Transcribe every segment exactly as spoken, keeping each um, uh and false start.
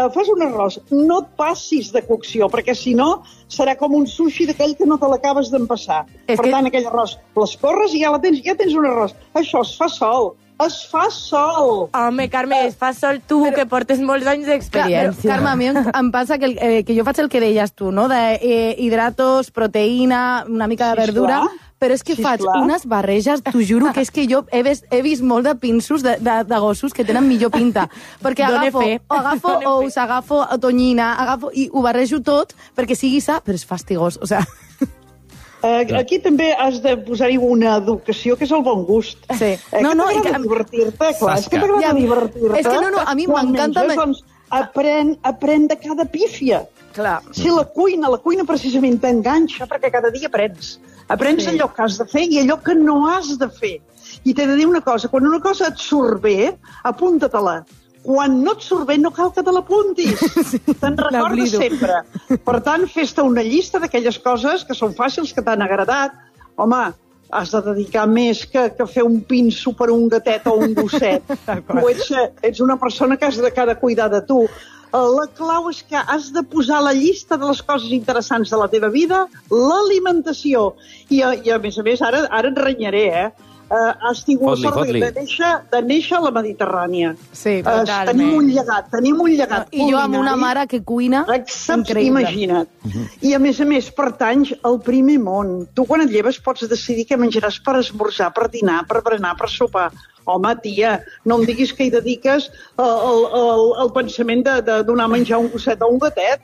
uh, fas un arròs, no et passis de cocció, perquè si no serà com un sushi d'aquell que no te l'acabes d'empassar. És per que... tant, aquell arròs l'escorres i ja, la tens, ja tens un arròs. Això es fa sol. Es fa sol. Home, Carme, es fa sol tu, però... que portes molts anys d'experiència. Carme, a mi em, em passa que, el, eh, que jo faig el que deies tu, no? De eh, hidratos, proteïna, una mica de verdura... Sí, però és que sí, faig clar. unes barreges, t'ho juro, que és que jo he vist, he vist molt de pinços de, de, de gossos que tenen millor pinta. Perquè Done agafo, fe. o agafo Done ous, agafo tonyina, agafo, i ho barrejo tot perquè sigui sa, però és fastigós. O sea... Uh, aquí també has de posar-hi una educació, que és el bon gust. Sí. Eh, No, que no, i t'agrada que- divertir-te, clar, és que Sasca. t'agrada Ja, divertir-te. és que no, no, a mi Quan m'encanta menges, me- doncs, aprèn, aprèn de cada pífia. Clar. Si la cuina, la cuina precisament t'enganxa, perquè cada dia aprens. Aprens Sí. allò que has de fer i allò que no has de fer. I t'he de dir una cosa, quan una cosa et surt bé, apunta-te-la. Quan no et surt bé, no cal que te l'apuntis. Sí, Te'n recordes l'oblido. sempre. Per tant, fes-te una llista d'aquelles coses que són fàcils, que t'han agradat. Home, has de dedicar més que, que fer un pinso per un gatet o un gosset. Tu ets, ets una persona que has de, que ha de cuidar de tu. La clau és que has de posar a la llista de les coses interessants de la teva vida l'alimentació. I, I, a més a més, ara, ara et renyaré, eh? Uh, has tingut Fot-li, sort de, fot-li. de, néixer, de néixer a la Mediterrània. Sí, Uh, totalment. tenim un llegat, tenim un llegat I jo amb una culinari. mare que cuina, Saps? increïble. Imagina't. I a més a més, pertanys al primer món. Tu quan et lleves pots decidir què menjaràs per esmorzar, per dinar, per berenar, per sopar. Home, tia, no em diguis que hi dediques el, el, el pensament de, de donar a menjar un gosset o un gatet.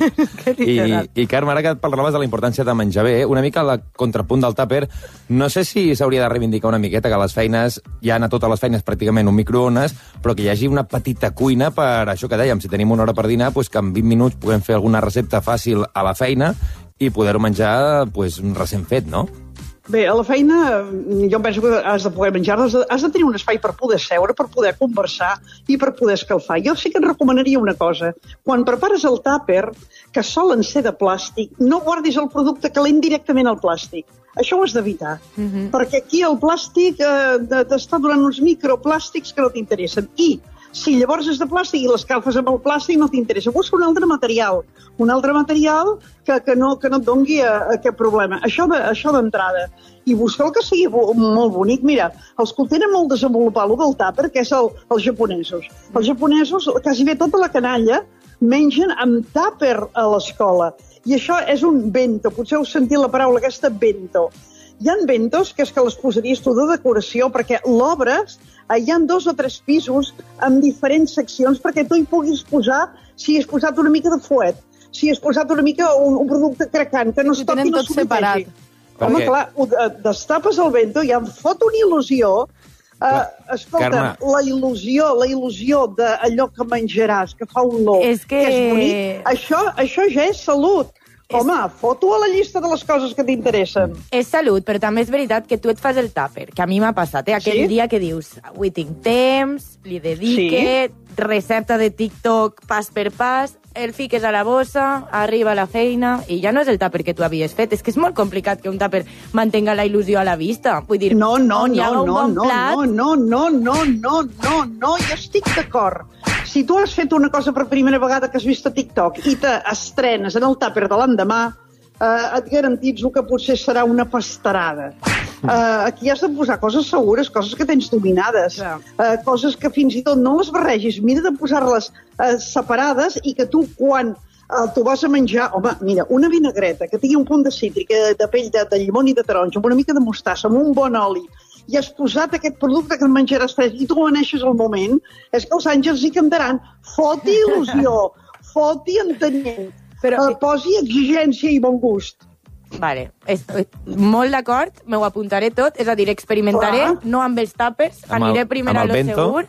I, I, Carme, ara que parlaves de la importància de menjar bé, una mica el contrapunt del tàper, no sé si s'hauria de reivindicar una miqueta que a les feines, hi ha a totes les feines pràcticament un microones, però que hi hagi una petita cuina per això que dèiem, si tenim una hora per dinar, pues que en vint minuts puguem fer alguna recepta fàcil a la feina i poder-ho menjar pues, recent fet, no? Bé, a la feina, jo em penso que has de poder menjar, has de, has de tenir un espai per poder seure, per poder conversar i per poder escalfar. Jo sí que et recomanaria una cosa. Quan prepares el tàper, que solen ser de plàstic, no guardis el producte calent directament al plàstic. Això ho has d'evitar, uh-huh. perquè aquí el plàstic eh, t'està donant uns microplàstics que no t'interessen. I si llavors és de plàstic i l'escalfes amb el plàstic no t'interessa, busca un altre material, un altre material que, que, no, que no et doni a, a aquest problema. Això de, això d'entrada. I busca el que sigui bo, molt bonic. Mira, els que ho tenen molt desenvolupat, el del tàper, que és el, els japonesos. Els japonesos, quasi bé tota la canalla, mengen amb tàper a l'escola. I això és un bento. Potser heu sentit la paraula aquesta, bento. Hi ha bentos que és que les posaries tu de decoració, perquè l'obres, hi ha dos o tres pisos amb diferents seccions perquè tu hi puguis posar, si has posat una mica de fuet, si has posat una mica un, un producte cracant, que no es Si tenen toqui, no tot separat. Home, Perquè- clar, ho, eh, destapes el bento i em fot una il·lusió. Uh, escolta, Carme. la il·lusió, la il·lusió d'allò que menjaràs, que fa olor, És que- és bonic, això, això ja és salut. Home, foto a la llista de les coses que t'interessen. És salut, però també és veritat que tu et fas el tàper, que a mi m'ha passat, eh? Aquell Sí? dia que dius, avui tinc temps, li dedique, sí. recepta de TikTok pas per pas, el fiques a la bossa, arriba a la feina, i ja no és el tàper que tu havies fet. És que és molt complicat que un tàper mantenga la il·lusió a la vista. Vull dir, No, no, on hi haga no, un no, bon no, plat... no, no, no, no, no, no, no, jo estic d'acord. Si tu has fet una cosa per primera vegada que has vist a TikTok i t'estrenes en el tàper de l'endemà, eh, et garantitzo que potser serà una pastarada. Uh, aquí has de posar coses segures, coses que tens dominades, Clar. uh, coses que fins i tot no les barregis, mira de posar-les uh, separades i que tu quan uh, tu vas a menjar, home, mira, una vinagreta que tingui un punt de cítric, eh, de pell de, de llimón i de taronja, amb una mica de mostassa, amb un bon oli, i has posat aquest producte que et menjaràs tres i tu beneixes al moment, és que els àngels hi cantaran. Foti il·lusió, foti entenent, Però- uh, posi exigència i bon gust. Vale, estoy molt d'acord, me ho apuntaré tot, és a dir, experimentaré, Clar. no amb els tàpers, Amb el- aniré primer amb a el lo bento. segur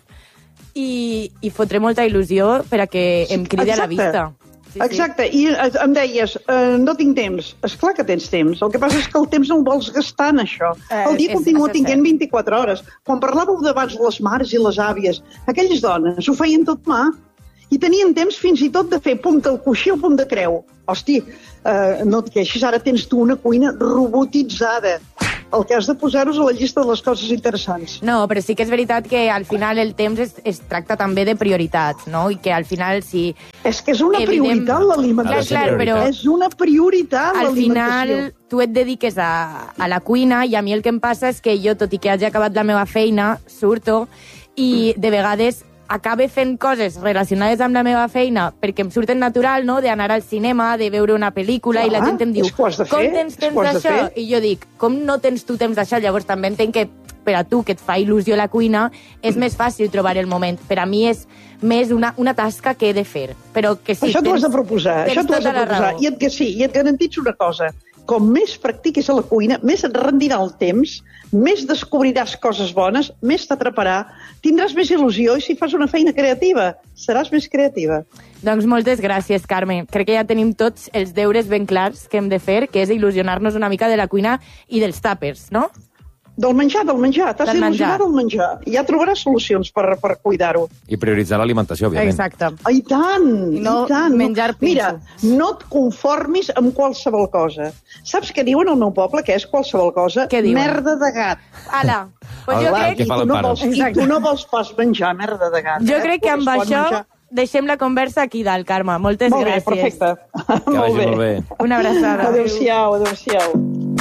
i, i fotré molta il·lusió per a que em cridi a la Exacte. vista. Sí, Exacte, i eh, em deies, eh, no tinc temps. Esclar que tens temps, el que passa és que el temps no el vols gastar en això. Eh, El dia és- continua és tinguent cert. vint-i-quatre hores. Quan parlàveu d'abans de les mares i les àvies, aquelles dones ho feien tot mà i tenien temps fins i tot de fer punta al coixí o punt de creu. Hosti, eh, no et queixis, ara tens tu una cuina robotitzada. el que has de posar-ho a la llista de les coses interessants. No, però sí que és veritat que al final el temps es, es tracta també de prioritats, no? I que al final si... És que és una evident... prioritat l'alimentació. Clar, clar, però... És una prioritat l'alimentació. Al final tu et dediques a, a la cuina i a mi el que em passa és que jo, tot i que hagi acabat la meva feina, surto i de vegades acabe fent coses relacionades amb la meva feina perquè em surten natural, no?, d'anar al cinema, de veure una pel·lícula, ah, i la gent em diu, com tens temps d'això? I jo dic, com no tens tu temps d'això? Llavors també entenc que per a tu, que et fa il·lusió la cuina, és més fàcil trobar el moment. Per a mi és més una, una tasca que he de fer. Però que sí, això t'ho has de proposar, això t'ho has de proposar. I et, que sí, i et garantits una cosa, com més practiquis a la cuina, més et rendirà el temps, més descobriràs coses bones, més t'atraparà, tindràs més il·lusió i si fas una feina creativa, seràs més creativa. Doncs moltes gràcies, Carme. Crec que ja tenim tots els deures ben clars que hem de fer, que és il·lusionar-nos una mica de la cuina i dels tàpers, no? Del menjar, del menjar. T'has d'il·lusionar del menjar. Ja trobaràs solucions per, per cuidar-ho. I prioritzar l'alimentació, òbviament. Exacte. I tant, I no i tant. menjar pinxo. Mira, no et conformis amb qualsevol cosa. Saps què diuen al meu poble, que és qualsevol cosa? Què diuen? Merda de gat. Ala, pues jo crec... I tu, no vols, I tu no vols pas menjar merda de gat. Jo crec que amb això deixem la conversa aquí dalt, Carme. Moltes molt gràcies. Molt bé, perfecte. Que vagi molt bé. Una abraçada. Adéu-siau, adéu-siau.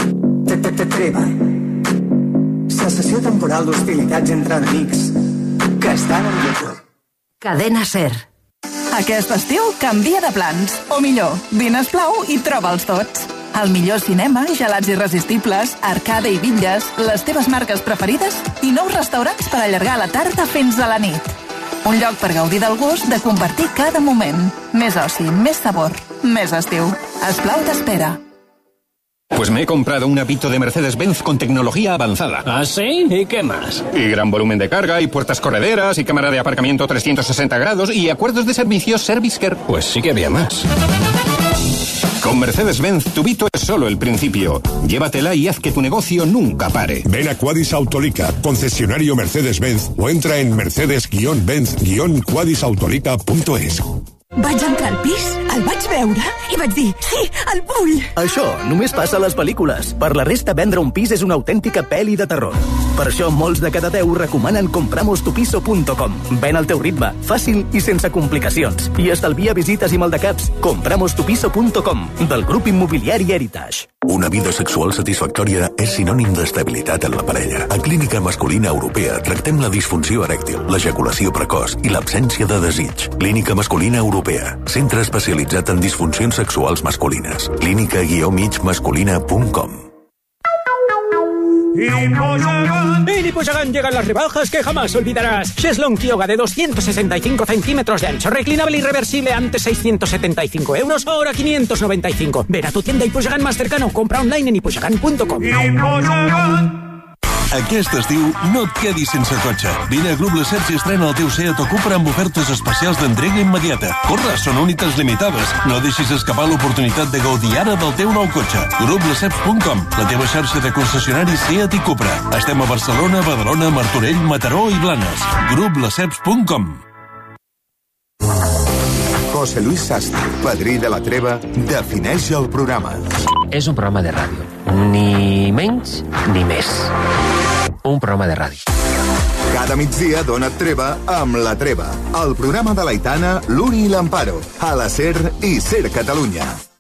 Treva. Cessació temporal d'hostilitats entre enemics que estan en lloc. Cadena Ser. Aquest estiu canvia de plans. O millor, vine Esplau i troba'ls tots. El millor cinema, gelats irresistibles, arcade i bitlles, les teves marques preferides i nous restaurants per allargar la tarda fins a la nit. Un lloc per gaudir del gust de compartir cada moment. Més oci, més sabor, més estiu. Esplau t'espera. Pues me he comprado un Avito de Mercedes-Benz con tecnología avanzada. ¿Ah, sí? ¿Y qué más? Y gran volumen de carga, y puertas correderas, y cámara de aparcamiento trescientos sesenta grados, y acuerdos de servicios Service Care. Pues sí que había más. Con Mercedes-Benz, tu Vito es solo el principio. Llévatela y haz que tu negocio nunca pare. Ven a Quadis Autolica, concesionario Mercedes-Benz, o entra en mercedes benz quadis autolica punto es. Vaig entrar al pis, el vaig veure i vaig dir, sí, el vull! Això només passa a les pel·lícules. Per la resta, vendre un pis és una autèntica pel·li de terror. Per això, molts de cada deu recomanen compramos tu piso punt com. Ven al teu ritme, fàcil i sense complicacions. I estalvia visites i maldecaps. compramos tu piso punt com, del grup immobiliari Heritage. Una vida sexual satisfactòria és sinònim d'estabilitat en la parella. A Clínica Masculina Europea tractem la disfunció erèctil, l'ejaculació precoç i l'absència de desig. Clínica Masculina Europea, centre especialitzat en disfuncions sexuals masculines. clínica guió mig masculina punt com. En Iposagan llegan las rebajas que jamás olvidarás. Cheslong Kyoga de doscientos sesenta y cinco centímetros de ancho, reclinable y reversible, antes seiscientos setenta y cinco euros, ahora quinientos noventa y cinco. Ven a tu tienda Iposagan más cercano, compra online en iposagan punto com. Aquest estiu no et quedis sense cotxe. Vine a Grup Lesseps i estrena el teu Seat o Cupra amb ofertes especials d'entrega immediata. Corre, són unitats limitades. No deixis escapar l'oportunitat de gaudir ara del teu nou cotxe. grup lesseps punt com, la teva xarxa de concessionaris Seat i Cupra. Estem a Barcelona, Badalona, Martorell, Mataró i Blanes. grup lesseps punt com. José Luis Sastre, padrí de la treva, defineix el programa. És un programa de ràdio. Ni menys ni més. Un programa de ràdio. Cada migdia dona't treva amb La Treva, el programa de l'Aitana, l'Uni i l'Amparo, a la SER i SER Catalunya.